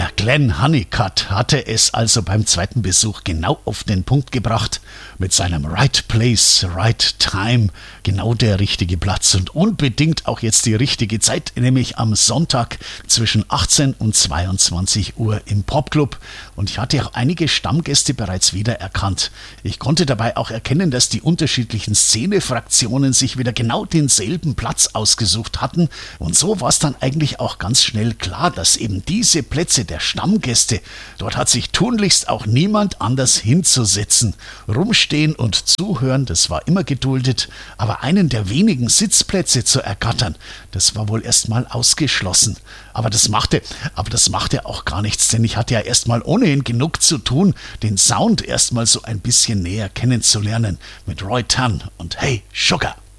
Der Glenn Honeycutt hatte es also beim zweiten Besuch genau auf den Punkt gebracht. Mit seinem Right Place, Right Time, genau der richtige Platz und unbedingt auch jetzt die richtige Zeit, nämlich am Sonntag zwischen 18 und 22 Uhr im Popclub. Und ich hatte auch einige Stammgäste bereits wiedererkannt. Ich konnte dabei auch erkennen, dass die unterschiedlichen Szenefraktionen sich wieder genau denselben Platz ausgesucht hatten. Und so war es dann eigentlich auch ganz schnell klar, dass eben diese Plätze der Stammgäste, dort hat sich tunlichst auch niemand anders hinzusetzen. Rumstehen und zuhören, das war immer geduldet, aber einen der wenigen Sitzplätze zu ergattern, das war wohl erstmal ausgeschlossen. Aber das machte auch gar nichts, denn ich hatte ja erstmal ohnehin genug zu tun, den Sound erstmal so ein bisschen näher kennenzulernen mit Roy Tan und Hey Sugar.